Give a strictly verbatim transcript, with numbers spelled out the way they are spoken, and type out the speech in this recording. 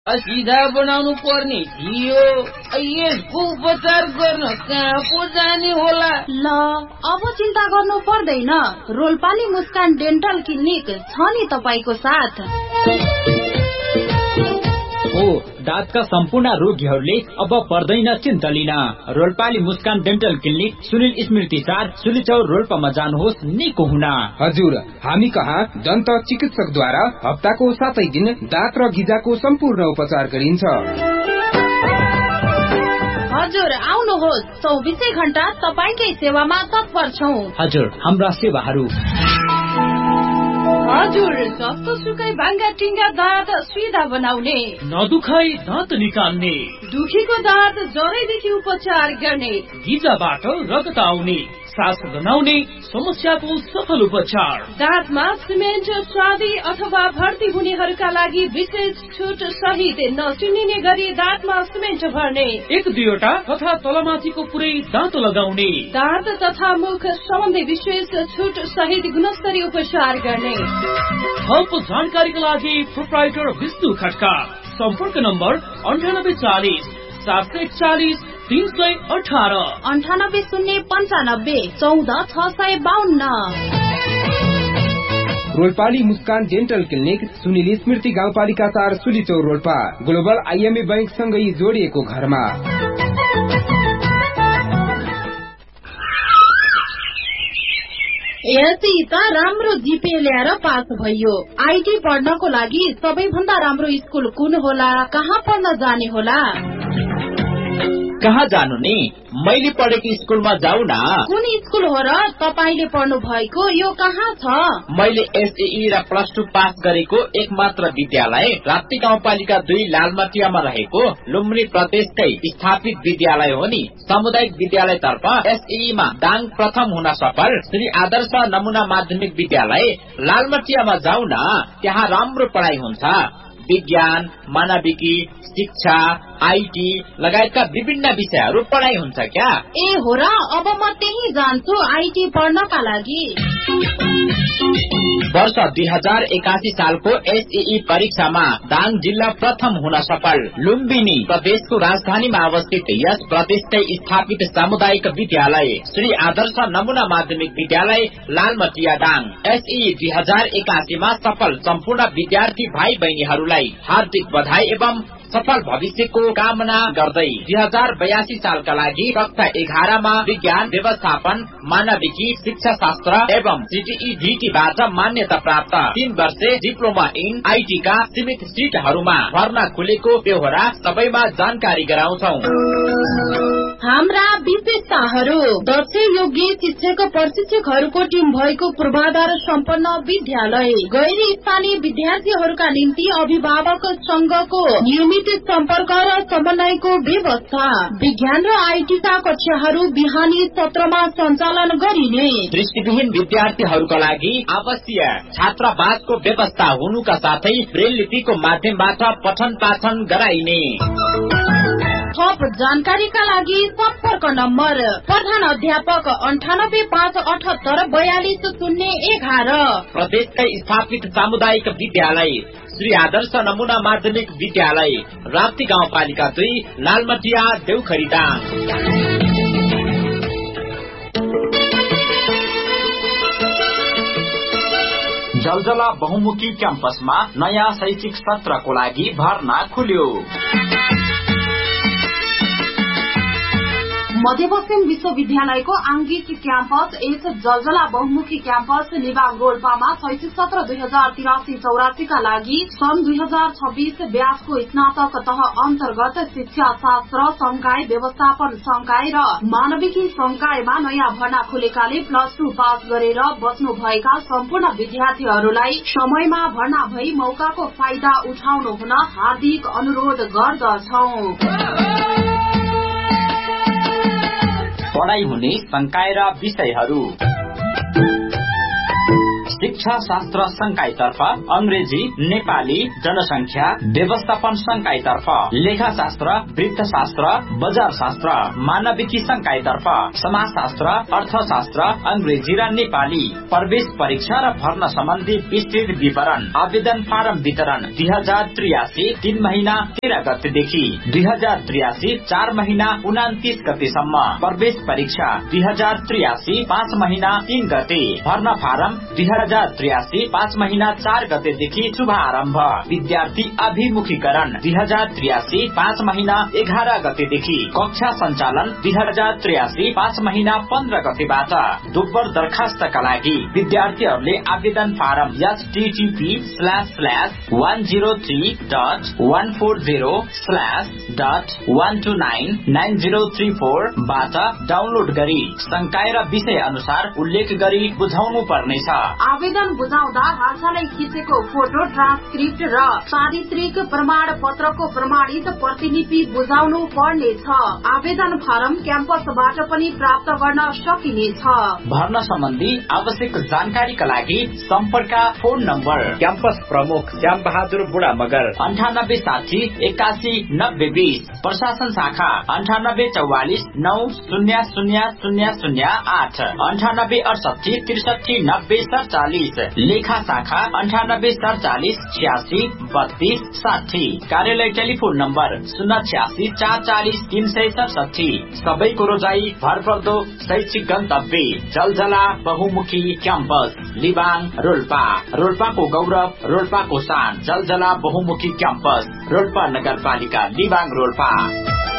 सिधा बनाउनु पर्ने थियो, यसको उपचार गर्न कहाँ पो जाने होला? ल अब चिन्ता गर्नु पर्दैन, रोल्पाली मुस्कान डेन्टल क्लिनिक छ नि तपाईको साथ। हो, दाँतका सम्पूर्ण रोगीहरूले अब पर्दैन चिन्ता लिन। रोल्पाली मुस्कान डेन्टल क्लिनिक सुनिल स्मृति चार सुलिचौर रोल्पामा जानुहोस् निको हुन। हजुर, हामी कहाँ दन्त चिकित्सकद्वारा हप्ताको सातै दिन दाँत र गिजाको सम्पूर्ण उपचार गरिन्छ। हजुर आउनुहोस्, चौबिसै घण्टा तपाईकै सेवामा तत्पर छौं। हजुर, हाम्रा सेवाहरू हजुर, जस्तो सुकै भाङ्गा टिङ्गा दाँत सिधा बनाउने, नदुखाई दाँत निकाल्ने, दुखीको दाँत जरैदेखि उपचार गर्ने, गिजाबाट रगत आउने, सास गनाउने समस्याको सफल उपचार, दाँतमा सिमेन्ट स्वादी अथवा भर्ती हुनेहरूका लागि विशेष छुट सहित नचिनिने गरी दाँतमा सिमेन्ट भर्ने, एक दुईवटा तथा तलमाथिको पुरै दाँत लगाउने, दाँत तथा मुख सम्बन्धी विशेष छुट सहित गुणस्तरीय उपचार गर्ने। थप जानकारीका लागि प्रोप्राइटर विष्णु खड्का, सम्पर्क नम्बर अन्ठानब्बे चालिस सात सय एकचालिस तीन सय अठार, अन्ठानब्बे शून्य पन्चानब्बे चौध छ सय बाहन्न। रोल्पाली मुस्कान डेन्टल क्लिनिक सुनिल स्मृति गाउँपालिका चार सुलिचौर रोल्पा, ग्लोबल आइएमए बैंक सँगै जोडिएको घरमा। यति त राम्रो जिपे ल्याएर पास भयो। आइटी पढ्नको लागि सबैभन्दा राम्रो स्कुल कुन होला? कहाँ पढ्न जाने होला? कहाँ जानु नि? मैले पढेको स्कुलमा जाऊ न। कुन स्कुल हो र तपाईले पढ्नु भएको? यो कहाँ छ? मैले एसएई र प्लस टू पास गरेको एकमात्र विद्यालय राप्ती गाउँपालिका दुई लालमटियामा रहेको लुम्बिनी प्रदेशकै स्थापित विद्यालय हो नि। सामुदायिक विद्यालय तर्फ एसएई मा दाङ प्रथम हुन सफल श्री आदर्श नमुना माध्यमिक विद्यालय लालमटियामा जाऊ न। त्यहाँ राम्रो पढाइ हुन्छ। विज्ञान, मानविकी, शिक्षा, आईटी लगायतका विभिन्न विषयहरू पढाइ हुन्छ क्या। ए हो र, अब म त्यही जान्छु आईटी पढ्नका लागि। वर्ष दुई हजार एकासी सालको एसएई परीक्षामा दाङ जिल्ला प्रथम हुन सफल लुम्बिनी प्रदेशको राजधानीमा अवस्थित यस प्रदेशकै स्थापित सामुदायिक विद्यालय श्री आदर्श नमुना माध्यमिक विद्यालय लालमटिया दाङ एसएई दुई हजार एकासीमा सफल सम्पूर्ण विद्यार्थी भाइ बहिनीहरूलाई हार्दिक बधाई एवं सफल भविष्यको कामना गर्दै दुई हजार बयासी सालका लागि कक्षा एघारमा विज्ञान, व्यवस्थापन, मानविकी, शिक्षा शास्त्र एवं सीटीईडीटीबाट मान्यता प्राप्त तीन वर्षे डिप्लोमा इन आईटी का सीमित सीटहरूमा भर्ना खुलेको बेहोरा सबैमा जानकारी गराउँछौ। हाम्रा विशेषताहरू: दक्ष योग्य शिक्षक प्रशिक्षकहरूको टिम भएको पूर्वाधार सम्पन्न विद्यालय, गैर स्थानीय विद्यार्थीहरूका निम्ति अभिभावक संघको नियमित सम्पर्क र समन्वयको व्यवस्था, विज्ञान र आईटी का कक्षाहरू बिहानी सत्रमा सञ्चालन गरिने, दृष्टिविहीन विद्यार्थीहरूका लागि आवश्यक छात्रावासको व्यवस्था हुनुका साथै ब्रेल लिपिको माध्यमबाट पठन पाठन गराइने। थप जानकारीका लागि सम्पर्क नम्बर प्रधान अध्यापक अन्ठानब्बे पाँच अठहत्तर बयालिस शून्य एघार, प्रदेशकै स्थापित सामुदायिक विद्यालय श्री आदर्श नमुना माध्यमिक विद्यालय राप्ती गाउँपालिका दुई लालमटिया देउखरीदाङ। जलजला बहुमुखी क्याम्पसमा नयाँ शैक्षिक सत्रको लागि भर्ना खुल्यो। मध्यपश्चिम विश्वविद्यालयको आंगिक क्याम्पस एस जलजला बहुमुखी क्याम्पस निवाङ रोल्पामा शैक्षिक सत्र दुई हजार तिरासी चौरासी का लागि सन् दुई हजार छब्बीस ब्याचको स्नातक तह अन्तर्गत शिक्षा शास्त्र संकाय, व्यवस्थापन संकाय र मानविकी संकायमा नयाँ भर्ना खुलेकाले प्लस टू पास गरेर बच्नु भएका सम्पूर्ण विद्यार्थीहरूलाई समयमा भर्ना भई मौकाको फाइदा उठाउनु हुन हार्दिक अनुरोध गर्दछौं। पढाइ हुने संकाय र विषयहरू: शिक्षा शास्त्र संकायतर्फ अंग्रेजी, नेपाली, जनसंख्या व्यवस्थापन संकायतर्फ लेखाशास्त्र, वृत्तशास्त्र, बजार शास्त्र, मानविकी संकायतर्फ समाजशास्त्र, अर्थशास्त्र, अंग्रेजी र नेपाली। प्रवेश परीक्षा र भर्ना सम्बन्धी विस्तृत विवरण आवेदन फारम वितरण दुई हजार त्रियासी तीन महिना तेह्र गतेदेखि दुई हजार त्रियासी चार महिना उनातिस गतेसम्म। प्रवेश परीक्षा दुई हजार त्रियासी पाँच महिना तीन गते। भर्ना फारम दुई हजार त्रियासी पाँच महिना चार गतेदेखि शुभारम्भ। विद्यार्थी अभिमुखीकरण दुई हजार त्रियासी पाँच महिना एघार गतेदेखि। कक्षा सञ्चालन दुई हजार त्रियासी पाँच महिना पन्ध्र गतेबाट। दोब्बर दरखास्तका लागि विद्यार्थीहरूले आवेदन form HTTP slash slash one zero three dot one four zero slash dot one two nine nine zero three four बाट डाउनलोड गरी संकाय र विषय अनुसार उल्लेख गरी बुझाउनु पर्नेछ। आवेदन बुझाउँदा हालसालै खिचेको फोटो, ट्रान्सक्रिप्ट र चारित्रिक प्रमाण पत्रको प्रमाणित प्रतिलिपि बुझाउनु पर्नेछ। आवेदन फारम क्याम्पसबाट पनि प्राप्त गर्न सकिनेछ। भर्ना सम्बन्धी आवश्यक जानकारीका लागि सम्पर्क फोन नम्बर क्याम्पस प्रमुख श्याम बहादुर बुढा मगर अन्ठानब्बे साठी एकासी नब्बे बीस। प्रशासन शाखा अन्ठानब्बे चौवालिस नौ शून्य शून्य शून्य शून्य आठ अन्ठानब्बे अडसठी त्रिसठी नब्बे सडचालिस। लेखा शाखा अन्ठानब्बे सडचालिस छ्यासी बत्तीस साठी। कार्यालय टेलिफोन नम्बर शून्य छ्यासी चार चालिस तीन सय सडसठी। सबैको रोजाई भरपर्दो शैक्षिक गन्तव्य जलजला बहुमुखी क्याम्पस लिबाङ रोल्पा। रोल्पाको गौरव, रोल्पाको शान, जलजला बहुमुखी क्याम्पस रोल्पा नगरपालिका लिबाङ रोल्पा।